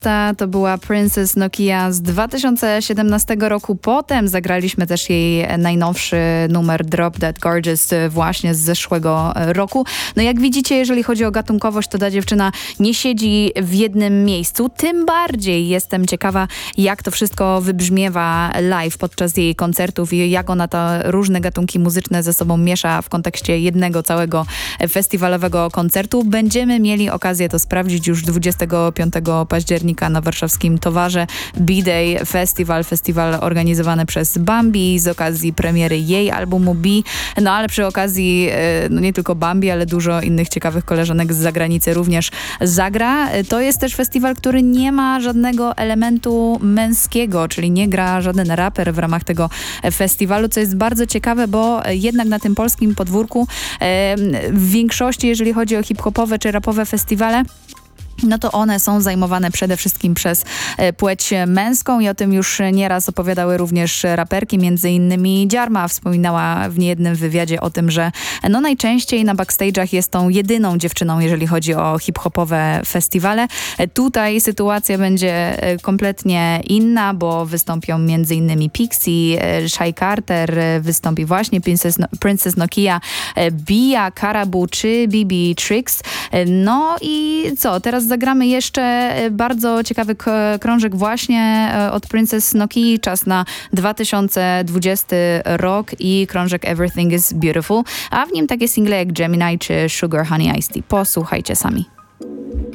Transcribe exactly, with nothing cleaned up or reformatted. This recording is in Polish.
Ta to była Princess Nokia z dwa tysiące siedemnastego roku. Potem zagraliśmy też jej najnowszy numer Drop Dead Gorgeous właśnie z zeszłego roku. No jak widzicie, jeżeli chodzi o gatunkowość, to ta dziewczyna nie siedzi w jednym miejscu. Tym bardziej jestem ciekawa, jak to wszystko wybrzmiewa live podczas jej koncertów i jak ona te różne gatunki muzyczne ze sobą miesza w kontekście jednego całego festiwalowego koncertu. Będziemy mieli okazję to sprawdzić już dwudziestego piątego października na warszawskim Towarze. B-Day Festival, festiwal organizowany przez Bambi z okazji premiery jej albumu B. No ale przy okazji no nie tylko Bambi, ale dużo innych ciekawych koleżanek z zagranicy również zagra. To jest też festiwal, który nie ma żadnego elementu męskiego, czyli nie gra żaden raper w ramach tego festiwalu, co jest bardzo ciekawe, bo jednak na tym polskim podwórku w większości, jeżeli chodzi o hip-hopowe czy rapowe festiwale, no to one są zajmowane przede wszystkim przez płeć męską i o tym już nieraz opowiadały również raperki, między innymi Dziarma wspominała w niejednym wywiadzie o tym, że no najczęściej na backstage'ach jest tą jedyną dziewczyną, jeżeli chodzi o hip-hopowe festiwale. Tutaj sytuacja będzie kompletnie inna, bo wystąpią między innymi Pixie, Shy Carter, wystąpi właśnie Princess, no Princess Nokia, Bia, Karabu czy B B Tricks. No i co? Teraz zagramy jeszcze bardzo ciekawy krążek właśnie od Princess Nokii. Czas na dwa tysiące dwudziesty rok i krążek Everything is Beautiful, a w nim takie single jak Gemini czy Sugar Honey Iced Tea. Posłuchajcie sami.